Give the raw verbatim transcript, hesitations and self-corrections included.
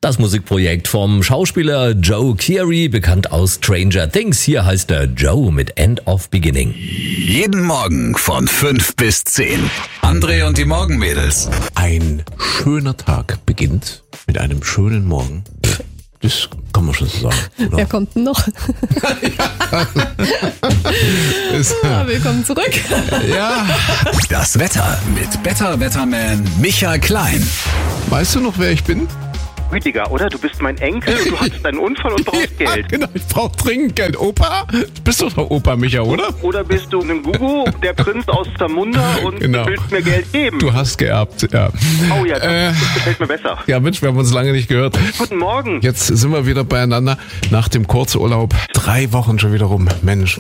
Das Musikprojekt vom Schauspieler Joe Keery, bekannt aus Stranger Things. Hier heißt er Joe mit End of Beginning. Jeden Morgen von fünf bis zehn. André und die Morgenmädels. Ein schöner Tag beginnt mit einem schönen Morgen. Pff, das kann man schon so sagen, oder? Wer kommt denn noch? Ist, Ja, willkommen zurück. ja. Das Wetter mit Better Wetterman Michael Klein. Weißt du noch, wer ich bin? Rüdiger, oder? Du bist mein Enkel und du hattest einen Unfall und brauchst Ja, Geld. genau, ich brauche dringend Geld. Opa? Du bist doch der Opa, Micha, oder? Oder bist du ein Gugu, der Prinz aus Zamunda und Genau. du willst mir Geld geben? Du hast geerbt, ja. Oh ja, das, Äh, das gefällt mir besser. Ja, Mensch, wir haben uns lange nicht gehört. Guten Morgen. Jetzt sind wir wieder beieinander nach dem Kurzurlaub. Drei Wochen schon wieder rum. Mensch.